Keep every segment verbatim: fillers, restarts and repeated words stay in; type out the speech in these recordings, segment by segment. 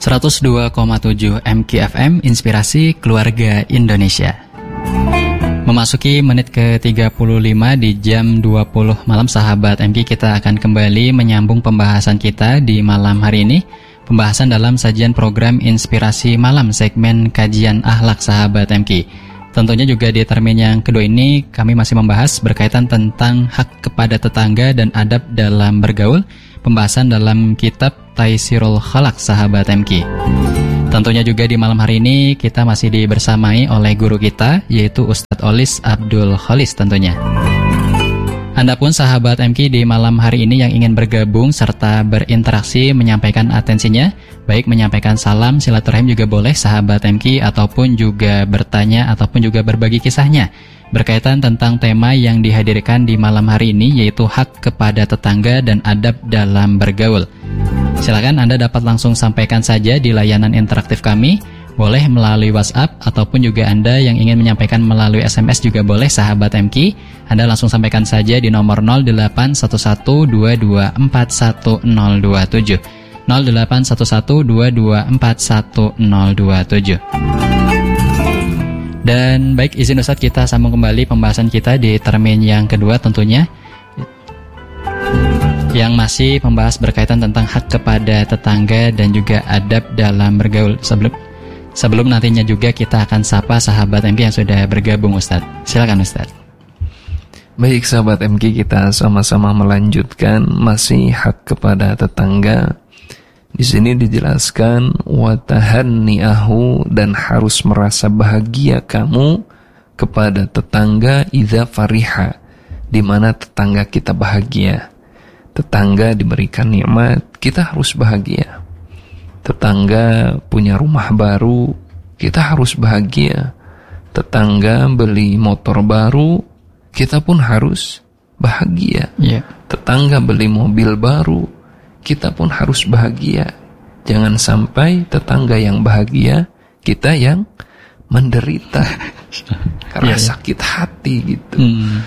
seratus dua koma tujuh M K F M Inspirasi Keluarga Indonesia. Memasuki menit ke tiga puluh lima di jam dua puluh malam sahabat M K, kita akan kembali menyambung pembahasan kita di malam hari ini. Pembahasan dalam sajian program Inspirasi Malam segmen kajian akhlak sahabat M K. Tentunya juga di termin yang kedua ini kami masih membahas berkaitan tentang hak kepada tetangga dan adab dalam bergaul. Pembahasan dalam kitab Taisirul Khalaq sahabat M K. Tentunya juga di malam hari ini kita masih dibersamai oleh guru kita, yaitu Ustadz Olis Abdul Kholis tentunya. Anda pun sahabat M K di malam hari ini yang ingin bergabung serta berinteraksi menyampaikan atensinya, baik menyampaikan salam, silaturahim juga boleh sahabat M K, ataupun juga bertanya ataupun juga berbagi kisahnya berkaitan tentang tema yang dihadirkan di malam hari ini, yaitu hak kepada tetangga dan adab dalam bergaul. Silakan Anda dapat langsung sampaikan saja di layanan interaktif kami, boleh melalui WhatsApp ataupun juga Anda yang ingin menyampaikan melalui S M S juga boleh sahabat M K. Anda langsung sampaikan saja di nomor nol delapan satu satu dua dua empat satu nol dua tujuh nol delapan satu satu dua dua empat satu nol dua tujuh. Dan baik, izin Ustadz kita sambung kembali pembahasan kita di termin yang kedua tentunya, yang masih membahas berkaitan tentang hak kepada tetangga dan juga adab dalam bergaul. Sebelum sebelum nantinya juga kita akan sapa sahabat M K yang sudah bergabung Ustadz. Silakan Ustadz. Baik sahabat M K, kita sama-sama melanjutkan masih hak kepada tetangga. Di sini dijelaskan watahanniahu, dan harus merasa bahagia kamu kepada tetangga idza fariha, di mana tetangga kita bahagia. Tetangga diberikan nikmat, kita harus bahagia. Tetangga punya rumah baru, kita harus bahagia. Tetangga beli motor baru, kita pun harus bahagia. Yeah. Tetangga beli mobil baru, kita pun harus bahagia. Jangan sampai tetangga yang bahagia, kita yang menderita karena yeah, yeah. sakit hati gitu. Hmm.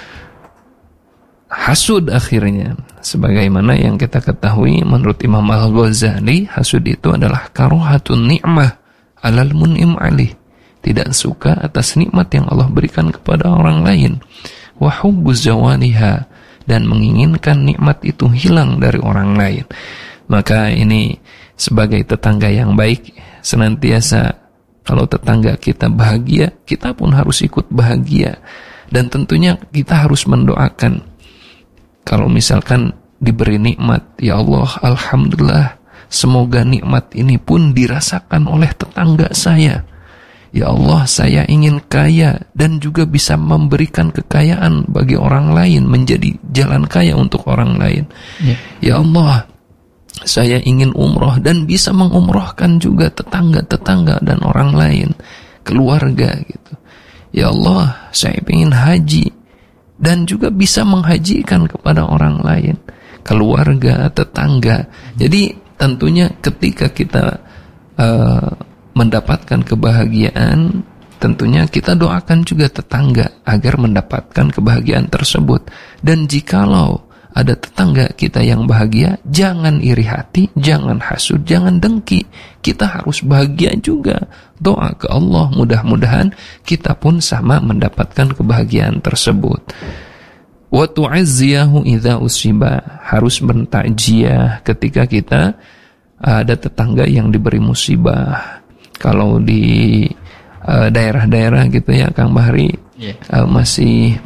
Hasud akhirnya, sebagaimana yang kita ketahui menurut Imam Al-Ghazali, hasud itu adalah karohatun ni'mah alal mun'im alih, tidak suka atas nikmat yang Allah berikan kepada orang lain, wa hubbu zawaliha, dan menginginkan nikmat itu hilang dari orang lain. Maka ini sebagai tetangga yang baik, senantiasa kalau tetangga kita bahagia, kita pun harus ikut bahagia. Dan tentunya kita harus mendoakan, kalau misalkan diberi nikmat, ya Allah, alhamdulillah, semoga nikmat ini pun dirasakan oleh tetangga saya. Ya Allah, saya ingin kaya dan juga bisa memberikan kekayaan bagi orang lain, menjadi jalan kaya untuk orang lain. Ya, ya Allah, saya ingin umroh dan bisa mengumrohkan juga tetangga-tetangga dan orang lain, keluarga gitu. Ya Allah, saya ingin haji dan juga bisa menghajikan kepada orang lain, keluarga, tetangga. Jadi tentunya ketika kita uh, mendapatkan kebahagiaan, tentunya kita doakan juga tetangga agar mendapatkan kebahagiaan tersebut. Dan jikalau ada tetangga kita yang bahagia, jangan iri hati, jangan hasud, jangan dengki. Kita harus bahagia juga. Doa ke Allah, mudah-mudahan kita pun sama mendapatkan kebahagiaan tersebut. Wa tu'azziyahu idza usiba, harus bertakziah ketika kita ada tetangga yang diberi musibah. Kalau di uh, daerah-daerah gitu ya Kang Bahri, yeah. uh, masih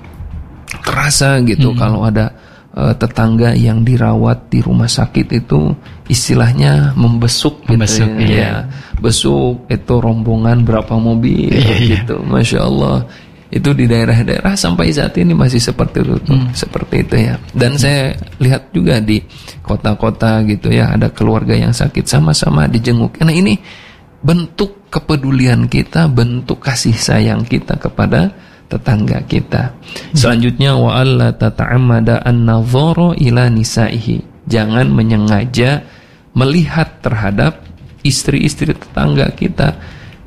terasa gitu mm-hmm. kalau ada uh, tetangga yang dirawat di rumah sakit itu istilahnya membesuk, membesuk gitu ya. Iya. Ya, besuk itu rombongan berapa mobil yeah, gitu, yeah. Masya Allah. Itu di daerah-daerah sampai saat ini masih seperti itu, mm. seperti itu ya. Dan mm. saya lihat juga di kota-kota gitu ya, ada keluarga yang sakit sama-sama dijenguk. Nah ini bentuk kepedulian kita, bentuk kasih sayang kita kepada tetangga kita. Selanjutnya, wa alla tata'ammada an-nadhara ila nisaihi, jangan menyengaja melihat terhadap istri-istri tetangga kita.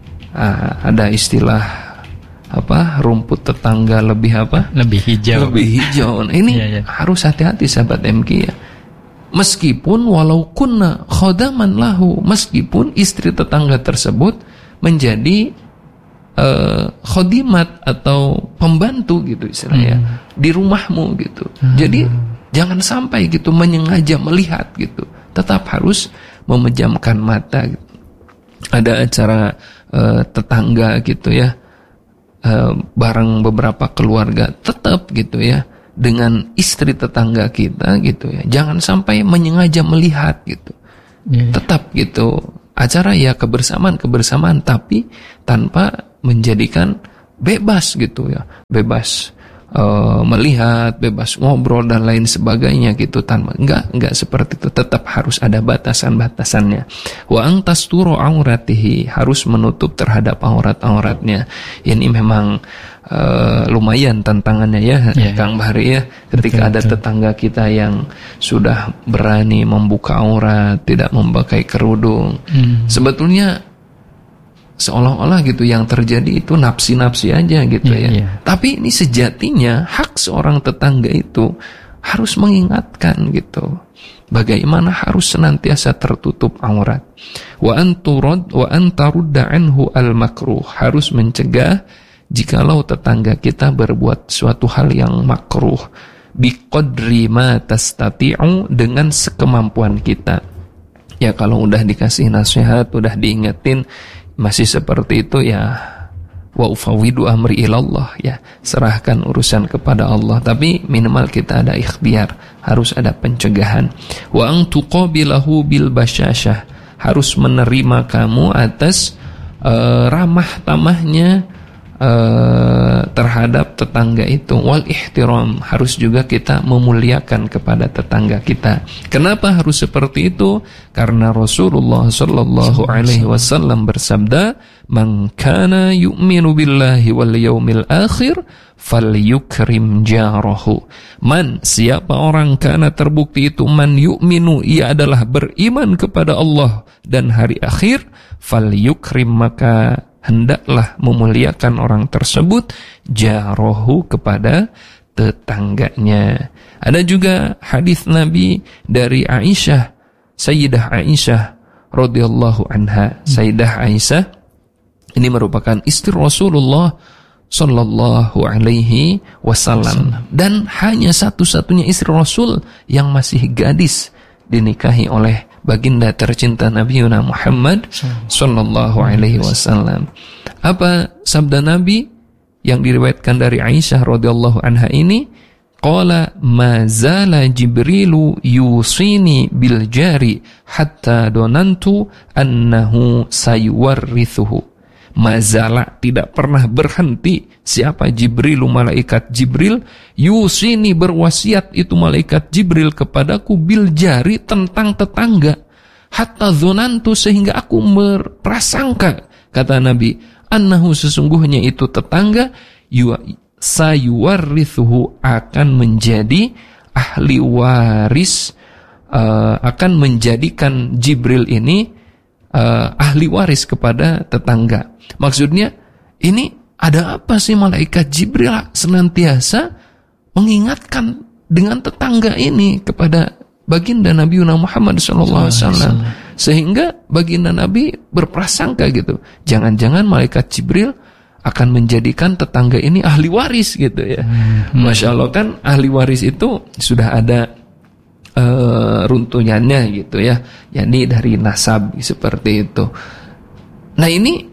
Ah, ada istilah apa, rumput tetangga lebih apa? Lebih hijau. Lebih hijau. Nah, ini ya, ya. harus hati-hati sahabat M K ya. Meskipun walau kunna khodaman lahu, meskipun istri tetangga tersebut menjadi uh, khodimat atau pembantu gitu istilahnya hmm. di rumahmu gitu. Hmm. Jadi jangan sampai gitu menyengaja melihat gitu. Tetap harus memejamkan mata gitu. Ada acara uh, tetangga gitu ya, uh, bareng beberapa keluarga, tetap gitu ya, dengan istri tetangga kita gitu ya, jangan sampai menyengaja melihat gitu. Yeah. Tetap gitu, acara ya kebersamaan-kebersamaan, tapi tanpa menjadikan bebas gitu ya, bebas Uh, melihat, bebas ngobrol dan lain sebagainya gitu, tanpa enggak enggak seperti itu. Tetap harus ada batasan-batasannya. Wa antasturu auratihi, harus menutup terhadap aurat-auratnya. Ini memang uh, lumayan tantangannya ya, yeah. Kang Bahri ya, ketika betul, ada betul. tetangga kita yang sudah berani membuka aurat, tidak memakai kerudung. Hmm. Sebetulnya seolah-olah gitu yang terjadi itu napsi-napsi aja gitu yeah, ya. Yeah. Tapi ini sejatinya hak seorang tetangga itu harus mengingatkan gitu. Bagaimana harus senantiasa tertutup aurat. Wa anturad wa antarudda anhu al-makruh, harus mencegah jikalau tetangga kita berbuat suatu hal yang makruh. Biqadri ma tastati'u, dengan sekemampuan kita. Ya kalau udah dikasih nasihat, udah diingetin masih seperti itu ya, wa ufawidu amri ilallah ya, serahkan urusan kepada Allah. Tapi minimal kita ada ikhtiar, harus ada pencegahan. Wa ang tuqabilahu bil basyashah, harus menerima kamu atas uh, ramah tamahnya uh, terhadap tetangga itu. Wal ihtiram, harus juga kita memuliakan kepada tetangga kita. Kenapa harus seperti itu? Karena Rasulullah sallallahu alaihi wasallam bersabda, "Man kana yu'minu billahi wal yaumil akhir falyukrim jarahu." Man, siapa orang kana terbukti itu man yu'minu, ia adalah beriman kepada Allah dan hari akhir, falyukrim, maka hendaklah memuliakan orang tersebut, jarahu, kepada tetangganya. Ada juga hadis Nabi dari Aisyah, Sayyidah Aisyah radhiyallahu anha. Sayyidah Aisyah ini merupakan istri Rasulullah sallallahu alaihi wasallam, dan hanya satu-satunya istri Rasul yang masih gadis dinikahi oleh baginda tercinta Nabi Muhammad sallallahu alaihi wasallam. Apa sabda Nabi yang diriwayatkan dari Aisyah radhiyallahu anha ini? Qala ma zala Jibrilu yusini bil jari hatta donantu annahu sayuwarrithuhu. Mazala, tidak pernah berhenti siapa Jibrilu, malaikat Jibril, yusini, berwasiat itu malaikat Jibril kepadaku, bil jari, tentang tetangga, hatta zonantu, sehingga aku berprasangka, kata Nabi, annahu, sesungguhnya itu tetangga, yu sayuwarrithuhu, akan menjadi ahli waris, uh, akan menjadikan Jibril ini uh, ahli waris kepada tetangga. Maksudnya ini ada apa sih malaikat Jibril senantiasa mengingatkan dengan tetangga ini kepada baginda Nabi Muhammad shallallahu alaihi wasallam, sehingga baginda Nabi berprasangka gitu, jangan-jangan malaikat Jibril akan menjadikan tetangga ini ahli waris gitu ya. Hmm. Masya Allah, kan ahli waris itu sudah ada uh, runtutannya gitu ya, yakni dari nasab seperti itu. Nah ini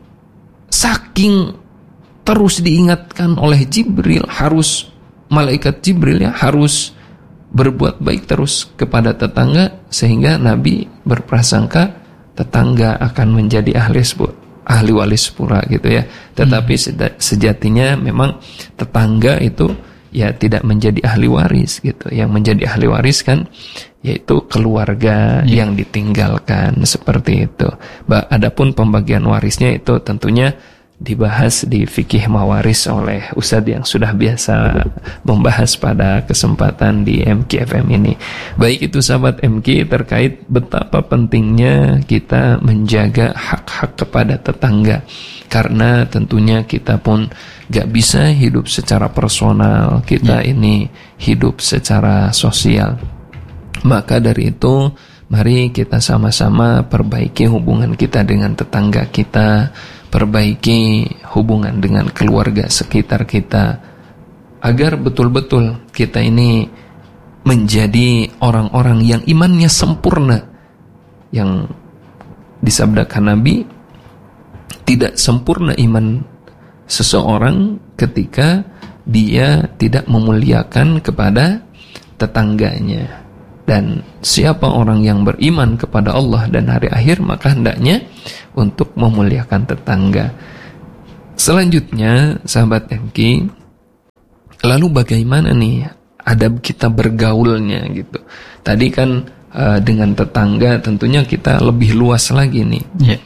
saking terus diingatkan oleh Jibril, harus malaikat Jibril ya harus berbuat baik terus kepada tetangga, sehingga Nabi berprasangka tetangga akan menjadi ahli ahli waris pula gitu ya. Tetapi hmm. sejatinya memang tetangga itu ya tidak menjadi ahli waris gitu. Yang menjadi ahli waris kan yaitu keluarga yeah. yang ditinggalkan, seperti itu. Adapun pembagian warisnya itu tentunya dibahas di fikih mawaris oleh Ustadz yang sudah biasa membahas pada kesempatan di M K F M ini. Baik, itu sahabat M K terkait betapa pentingnya kita menjaga hak-hak kepada tetangga, karena tentunya kita pun gak bisa hidup secara personal, kita yeah. ini hidup secara sosial. Maka dari itu, mari kita sama-sama perbaiki hubungan kita dengan tetangga kita, perbaiki hubungan dengan keluarga sekitar kita, agar betul-betul kita ini menjadi orang-orang yang imannya sempurna. Yang disabdakan Nabi, tidak sempurna iman seseorang ketika dia tidak memuliakan kepada tetangganya. Dan siapa orang yang beriman kepada Allah dan hari akhir, maka hendaknya untuk memuliakan tetangga. Selanjutnya, sahabat M K, lalu bagaimana nih adab kita bergaulnya gitu. Tadi kan uh, dengan tetangga tentunya kita lebih luas lagi nih. Yeah.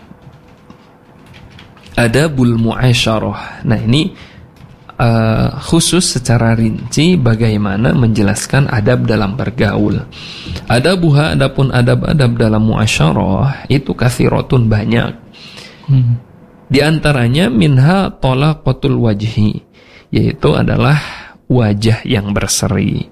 Adabul mu'asyarah. Nah ini Uh, khusus secara rinci bagaimana menjelaskan adab dalam bergaul. Adabuha, adapun adab-adab dalam muasyarah itu kathiratun, banyak. Hmm. Di antaranya minha talaqatul wajhi, yaitu adalah wajah yang berseri.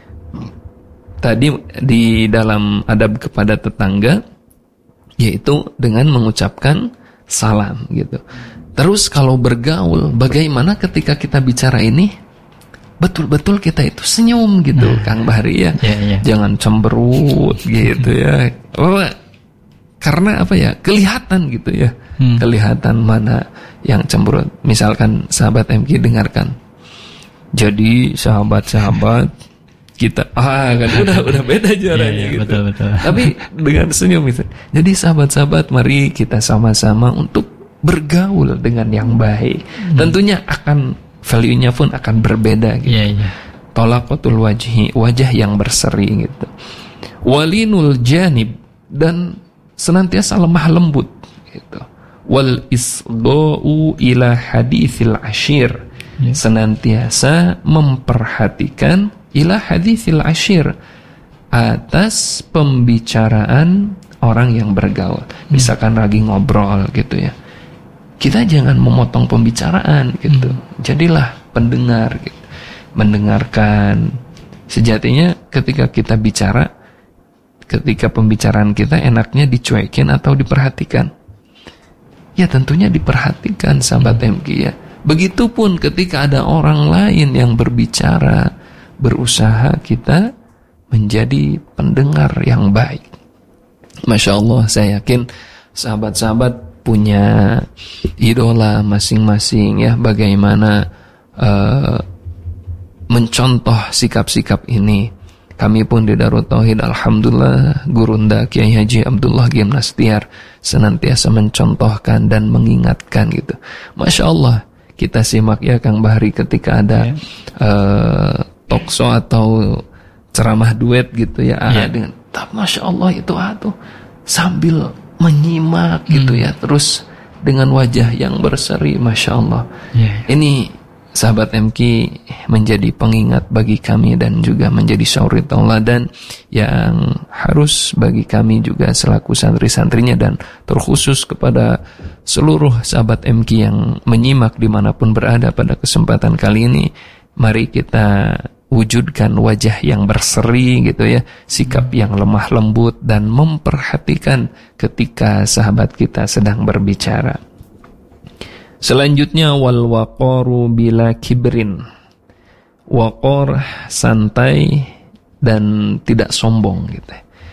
Tadi di dalam adab kepada tetangga, yaitu dengan mengucapkan salam gitu. Terus kalau bergaul, bagaimana ketika kita bicara ini betul-betul kita itu senyum gitu, nah, Kang Bahri ya, yeah, yeah. Jangan cemberut gitu ya. Oh, karena apa ya? Kelihatan gitu ya, hmm. kelihatan mana yang cemberut. Misalkan sahabat M K dengarkan. Jadi sahabat-sahabat kita, ah kan udah udah beda caranya yeah, yeah, gitu. Betul, betul. Tapi dengan senyum gitu. Jadi sahabat-sahabat, mari kita sama-sama untuk bergaul dengan yang baik. Hmm. Tentunya akan value-nya pun akan berbeda gitu. Yeah, yeah. Talaqatul wajhi, wajah yang berseri gitu. Walinul janib, dan senantiasa lemah lembut gitu. Wal isgha'u ila haditsil ashir. Yeah. Senantiasa memperhatikan ila haditsil ashir, atas pembicaraan orang yang bergaul. Misalkan hmm. lagi ngobrol gitu ya, kita jangan memotong pembicaraan gitu. Hmm. Jadilah pendengar gitu. Mendengarkan. Sejatinya ketika kita bicara, ketika pembicaraan kita enaknya dicuekin atau diperhatikan. Ya tentunya diperhatikan, sahabat hmm. M K ya. Begitupun ketika ada orang lain yang berbicara, berusaha kita menjadi pendengar yang baik. Masya Allah, saya yakin sahabat-sahabat punya idola masing-masing ya, bagaimana uh, mencontoh sikap-sikap ini. Kami pun di Darut Tauhid, alhamdulillah, Gurunda Kiai Haji Abdullah Gimnastiar senantiasa mencontohkan dan mengingatkan gitu. Masya Allah, kita simak ya Kang Bahri ketika ada yeah. uh, talkshow atau ceramah duet gitu ya, yeah. dengan Masya Allah itu atuh sambil menyimak hmm. gitu ya, terus dengan wajah yang berseri, Masya Allah. Yeah. Ini sahabat M K menjadi pengingat bagi kami dan juga menjadi syauri tauladan yang harus bagi kami juga selaku santri-santrinya, dan terkhusus kepada seluruh sahabat M K yang menyimak dimanapun berada pada kesempatan kali ini. Mari kita wujudkan wajah yang berseri gitu ya, sikap yang lemah lembut, dan memperhatikan ketika sahabat kita sedang berbicara. Selanjutnya wal waqaru bila kibrin. Waqar, santai dan tidak sombong gitu.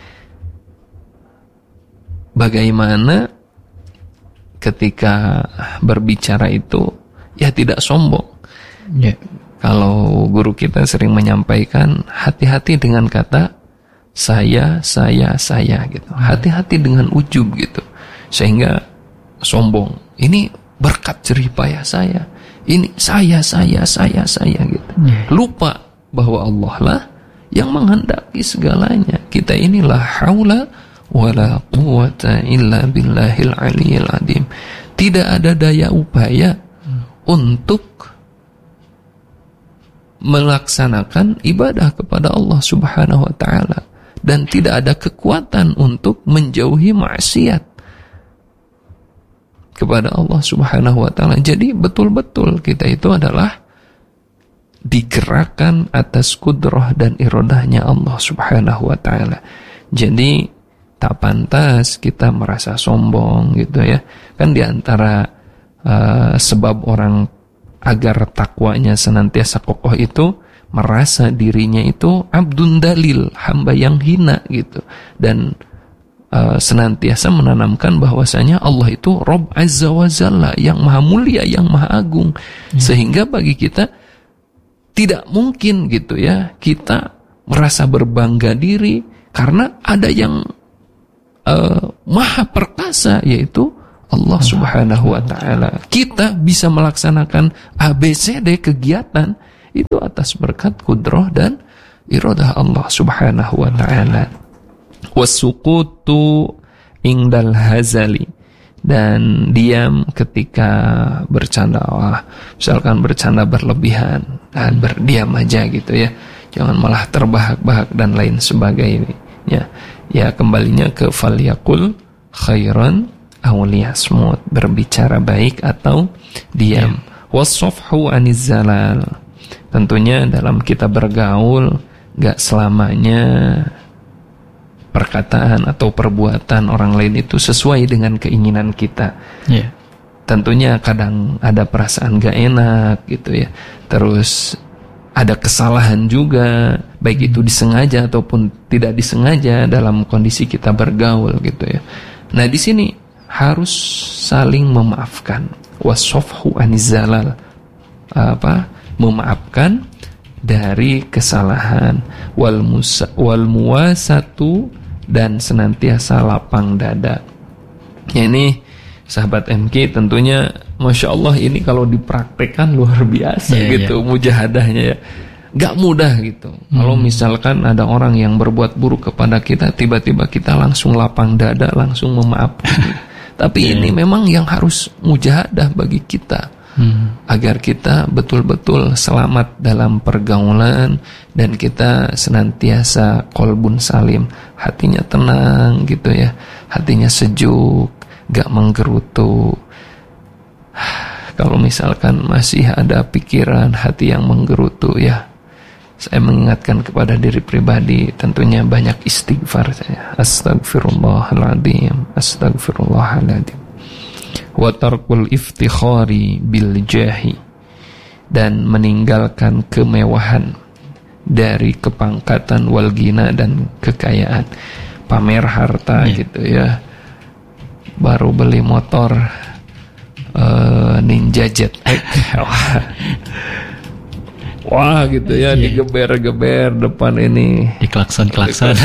Bagaimana ketika berbicara itu ya tidak sombong. Ya. Kalau guru kita sering menyampaikan, hati-hati dengan kata saya, saya, saya gitu. Hati-hati dengan ujub gitu. Sehingga sombong. Ini berkat jerih payah saya. Ini saya, saya, saya, saya gitu. Lupa bahwa Allah lah yang menghendaki segalanya. Kita inilah haula wala quwata illa billahil aliyil adim. Tidak ada daya upaya hmm. untuk melaksanakan ibadah kepada Allah Subhanahu wa taala, dan tidak ada kekuatan untuk menjauhi maksiat kepada Allah Subhanahu wa taala. Jadi betul-betul kita itu adalah digerakkan atas kudrah dan iradahnya Allah Subhanahu wa ta'ala. Jadi tak pantas kita merasa sombong gitu ya. Kan diantara uh, sebab orang agar takwanya senantiasa kokoh itu merasa dirinya itu abdun dalil, hamba yang hina gitu. Dan uh, senantiasa menanamkan bahwasanya Allah itu Rabb Azza wa Jalla, yang maha mulia, yang maha agung. Hmm. Sehingga bagi kita tidak mungkin gitu ya kita merasa berbangga diri karena ada yang uh, maha perkasa, yaitu Allah Subhanahu wa ta'ala. Kita bisa melaksanakan A B C D kegiatan itu atas berkat kudrah dan iradah Allah Subhanahu wa ta'ala. Wasukutu ingdal hazali, dan diam ketika bercanda. Wah, misalkan bercanda berlebihan, dan berdiam aja gitu ya. Jangan malah terbahak-bahak dan lain sebagainya. Ya, kembalinya ke falyakul khairan aw liyasmut, berbicara baik atau diam. Wasafhu aniz zalal, tentunya dalam kita bergaul gak selamanya perkataan atau perbuatan orang lain itu sesuai dengan keinginan kita. Yeah. Tentunya kadang ada perasaan gak enak gitu ya. Terus ada kesalahan juga, baik itu disengaja ataupun tidak disengaja dalam kondisi kita bergaul gitu ya. Nah di sini harus saling memaafkan. Wasafhu anizalal, apa? Memaafkan dari kesalahan. Wal musa, wal muwasatu, dan senantiasa lapang dada. Ya, ini sahabat M K tentunya Masya Allah ini kalau dipraktekkan luar biasa yeah, gitu yeah. Mujahadahnya ya. Gak mudah gitu. Hmm. Kalau misalkan ada orang yang berbuat buruk kepada kita, tiba-tiba kita langsung lapang dada, langsung memaafkan. Tapi yeah. ini memang yang harus mujahadah bagi kita. Hmm. Agar kita betul-betul selamat dalam pergaulan dan kita senantiasa qalbun salim, hatinya tenang gitu ya, hatinya sejuk, gak menggerutu. Kalau misalkan masih ada pikiran hati yang menggerutu ya, saya mengingatkan kepada diri pribadi, tentunya banyak istighfar saya. Astagfirullahaladzim, astagfirullahaladzim. Wa tarkul iftikhari bil jahi, dan meninggalkan kemewahan dari kepangkatan wal gina dan kekayaan, pamer harta yeah. gitu ya. Baru beli motor uh, Ninja Jetpack, wah, wah gitu ya, yeah. digeber-geber depan ini, di klakson-klakson.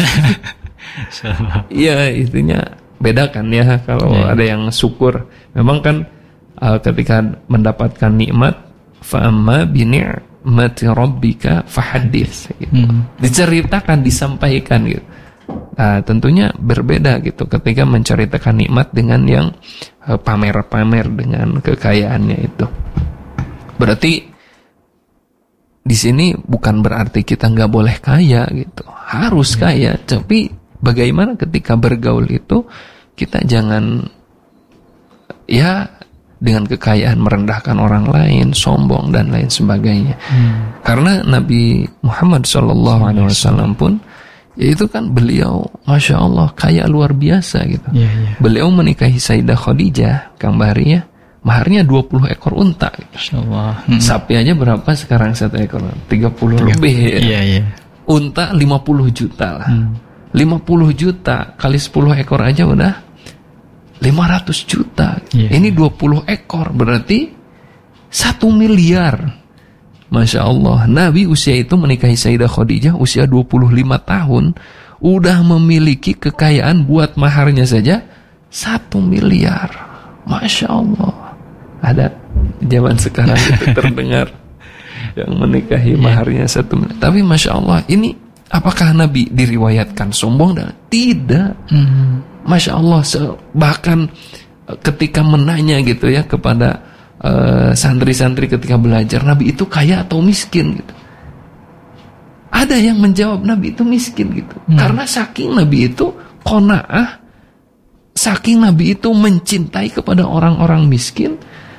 Iya, itunya beda kan ya kalau yeah. ada yang syukur. Memang kan uh, ketika mendapatkan nikmat, fa amma bi ni'mati rabbika fahaddits gitu. Hmm. Diceritakan, disampaikan gitu. Nah, tentunya berbeda gitu ketika menceritakan nikmat dengan yang uh, pamer-pamer dengan kekayaannya itu. Berarti di sini bukan berarti kita nggak boleh kaya gitu. Harus kaya, tapi bagaimana ketika bergaul itu kita jangan ya dengan kekayaan merendahkan orang lain, sombong dan lain sebagainya. Hmm. Karena Nabi Muhammad shallallahu alaihi wasallam pun ya itu kan beliau Masya Allah kaya luar biasa gitu. Yeah, yeah. Beliau menikahi Sayyidah Khadijah, Kang Bahri ya, maharnya dua puluh ekor unta gitu. Masya Allah. Hmm. Sapi aja berapa sekarang satu ekor? tiga puluh lebih ya. Yeah, yeah. Unta lima puluh juta lah. Hmm. lima puluh juta kali sepuluh ekor aja udah lima ratus juta. Yeah. Ini dua puluh ekor berarti satu miliar. Masya Allah. Nabi usia itu menikahi Sayyidah Khadijah usia dua puluh lima tahun, udah memiliki kekayaan buat maharnya saja satu miliar. Masya Allah. Ada zaman sekarang itu terdengar yang menikahi maharnya satu miliar. Tapi Masya Allah, ini apakah Nabi diriwayatkan sombong? Dan tidak. Hmm. Masya Allah, bahkan ketika menanya gitu ya kepada uh, santri-santri ketika belajar, Nabi itu kaya atau miskin gitu. Ada yang menjawab Nabi itu miskin gitu. Hmm. Karena saking Nabi itu qanaah, saking Nabi itu mencintai kepada orang-orang miskin,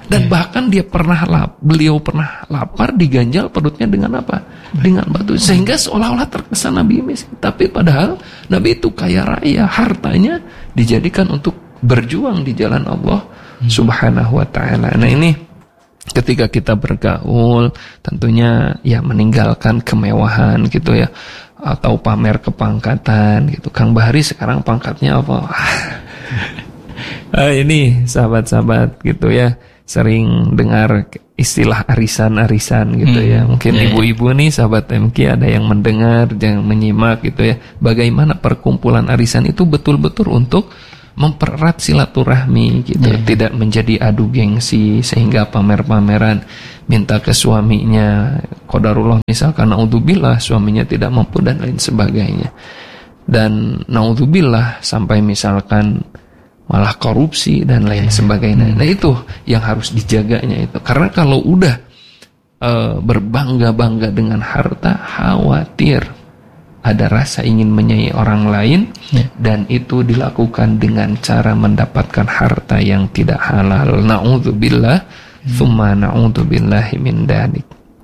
Dan bahkan dia pernah lap, beliau pernah lapar, diganjal perutnya dengan apa? Dengan batu. Sehingga seolah-olah terkesan Nabi miskin. Tapi padahal Nabi itu kaya raya, hartanya dijadikan untuk berjuang di jalan Allah Subhanahu wa ta'ala. Nah ini ketika kita bergaul, tentunya ya meninggalkan kemewahan gitu ya, atau pamer kepangkatan gitu. Kang Bahri sekarang pangkatnya apa? ah, ini sahabat-sahabat gitu ya, sering dengar istilah arisan-arisan gitu hmm, ya. Mungkin yeah, ibu-ibu nih sahabat M K ada yang mendengar, yang menyimak gitu ya. Bagaimana perkumpulan arisan itu betul-betul untuk mempererat silaturahmi gitu, yeah, tidak menjadi adu gengsi sehingga pamer-pameran, minta ke suaminya, qadarullah misalkan naudzubillah suaminya tidak mampu dan lain sebagainya. Dan naudzubillah sampai misalkan malah korupsi dan lain sebagainya. Nah itu yang harus dijaganya itu. Karena kalau udah e, berbangga-bangga dengan harta, khawatir ada rasa ingin menyayangi orang lain, ya, dan itu dilakukan dengan cara mendapatkan harta yang tidak halal. Na'udzubillah, tsumma na'udzubillahi min dzalik.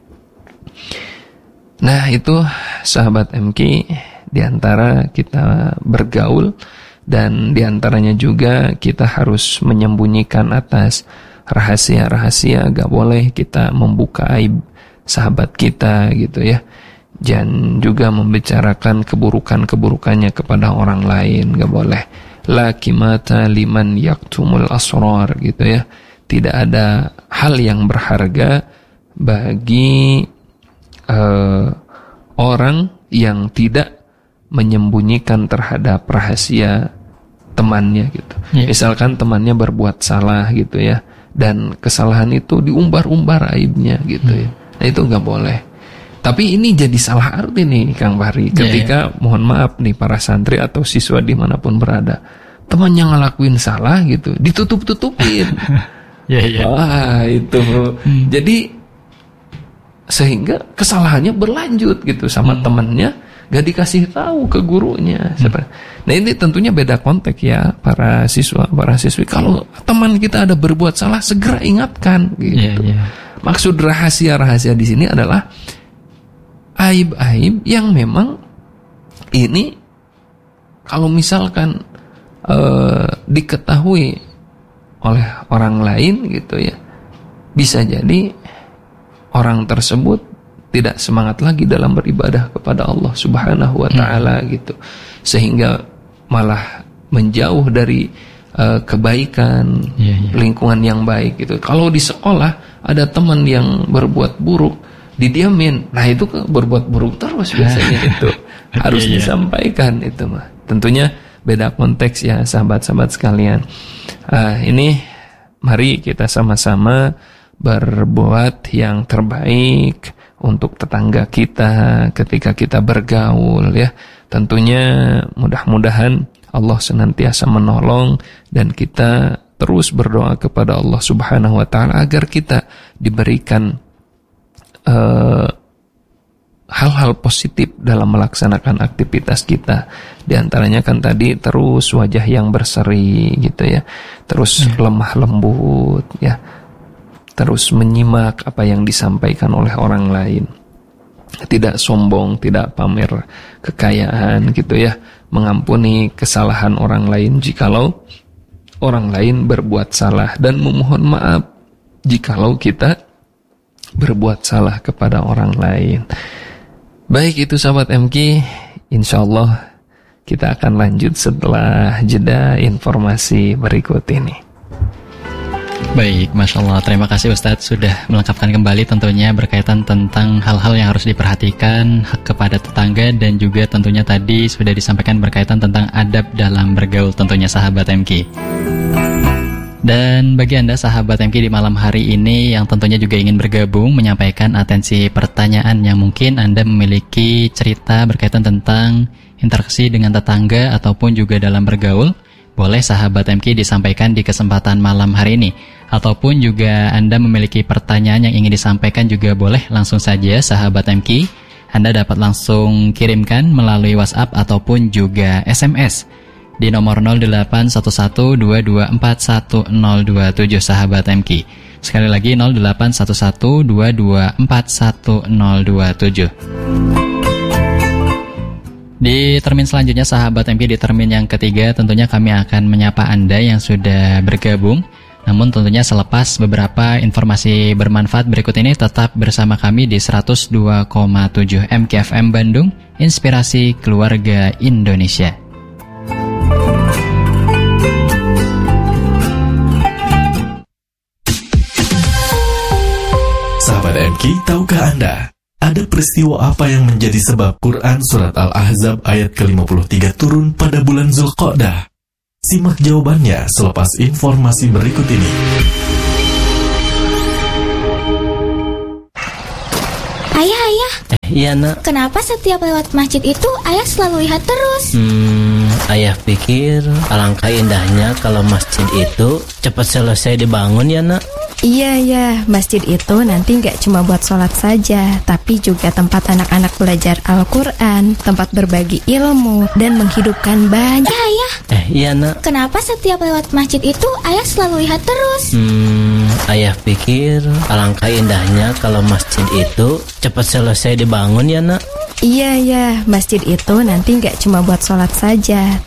Nah itu sahabat M K, diantara kita bergaul, dan diantaranya juga kita harus menyembunyikan atas rahasia-rahasia. Gak boleh kita membuka aib sahabat kita gitu ya. Dan juga membicarakan keburukan-keburukannya kepada orang lain. Gak boleh. La kimata liman yaktumul asrar gitu ya. Tidak ada hal yang berharga bagi uh, orang yang tidak menyembunyikan terhadap rahasia temannya gitu. Yeah. Misalkan temannya berbuat salah gitu ya, dan kesalahan itu diumbar-umbar aibnya gitu hmm. ya. Nah itu nggak boleh. Tapi ini jadi salah arti nih Kang Bahri ketika yeah, yeah. mohon maaf nih para santri atau siswa dimanapun berada, temannya ngelakuin salah gitu, ditutup-tutupin. yeah, yeah. Wah itu hmm. jadi sehingga kesalahannya berlanjut gitu sama hmm. temannya. Gak dikasih tahu ke gurunya. Hmm. Nah ini tentunya beda konteks ya para siswa, para siswi. Kalau teman kita ada berbuat salah, segera ingatkan gitu. Yeah, yeah. Maksud rahasia-rahasia di sini adalah aib-aib yang memang ini kalau misalkan uh, diketahui oleh orang lain gitu ya, bisa jadi orang tersebut tidak semangat lagi dalam beribadah kepada Allah Subhanahu wa ta'ala hmm. gitu. Sehingga malah menjauh dari uh, kebaikan, yeah, yeah. lingkungan yang baik gitu. Kalau di sekolah ada teman yang berbuat buruk, didiamin. Nah itu berbuat buruk terus biasanya itu. Harus yeah, yeah. disampaikan itu mah. Tentunya beda konteks ya sahabat-sahabat sekalian. Uh, ini mari kita sama-sama berbuat yang terbaik untuk tetangga kita ketika kita bergaul ya. Tentunya mudah-mudahan Allah senantiasa menolong dan kita terus berdoa kepada Allah Subhanahu wa ta'ala agar kita diberikan uh, hal-hal positif dalam melaksanakan aktivitas kita. Di antaranya kan tadi terus wajah yang berseri gitu ya, terus hmm. lemah lembut ya, terus menyimak apa yang disampaikan oleh orang lain. Tidak sombong, tidak pamer kekayaan gitu ya. Mengampuni kesalahan orang lain jikalau orang lain berbuat salah, dan memohon maaf jikalau kita berbuat salah kepada orang lain. Baik itu sahabat M K, insyaallah kita akan lanjut setelah jeda informasi berikut ini. Baik, Masya Allah, terima kasih Ustadz sudah melengkapkan kembali tentunya berkaitan tentang hal-hal yang harus diperhatikan hak kepada tetangga, dan juga tentunya tadi sudah disampaikan berkaitan tentang adab dalam bergaul tentunya sahabat M K. Dan bagi Anda sahabat M K di malam hari ini yang tentunya juga ingin bergabung menyampaikan atensi pertanyaan yang mungkin Anda memiliki cerita berkaitan tentang interaksi dengan tetangga ataupun juga dalam bergaul, boleh sahabat M K disampaikan di kesempatan malam hari ini. Ataupun juga Anda memiliki pertanyaan yang ingin disampaikan juga boleh langsung saja sahabat M K. Anda dapat langsung kirimkan melalui WhatsApp ataupun juga S M S di nomor nol delapan satu satu dua dua empat satu nol dua tujuh sahabat M K. Sekali lagi nol delapan satu satu dua dua empat satu nol dua tujuh. Di termin selanjutnya sahabat M K, di termin yang ketiga tentunya kami akan menyapa Anda yang sudah bergabung. Namun tentunya selepas beberapa informasi bermanfaat berikut ini, tetap bersama kami di seratus dua koma tujuh M K F M Bandung, Inspirasi Keluarga Indonesia. Sahabat M K, tahukah Anda, ada peristiwa apa yang menjadi sebab Quran Surat Al-Ahzab ayat ke lima puluh tiga turun pada bulan Zulqa'dah? Simak jawabannya selepas informasi berikut ini. Ayah, ayah. Eh, iya nak. Kenapa setiap lewat masjid itu ayah selalu lihat terus? Hmm, ayah pikir alangkah indahnya kalau masjid itu cepat selesai dibangun ya nak. Iya ya, masjid itu nanti nggak cuma buat sholat saja, tapi juga tempat anak-anak belajar Al-Quran, tempat berbagi ilmu, dan menghidupkan banyak. Ya ayah. Eh iya nak. Kenapa setiap lewat masjid itu ayah selalu lihat terus? Hmm, ayah pikir alangkah indahnya kalau masjid itu cepat selesai dibangun ya nak. Iya ya, masjid itu nanti nggak cuma buat sholat saja,